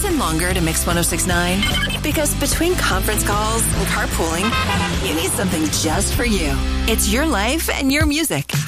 listen longer to Mix 106.9? Because between conference calls and carpooling, you need something just for you. It's your life and your music.